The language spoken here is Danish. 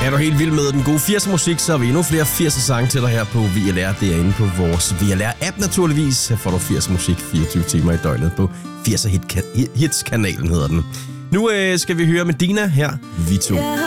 Er du helt vild med den gode 80'er musik, så har vi endnu flere 80'er sange til dig her på VLR. Det er inde på vores VLR-app naturligvis. Her får du 80'er musik 24 timer i døgnet på 80'er Hits-kanalen hedder den. Nu skal vi høre Medina her, Vi to.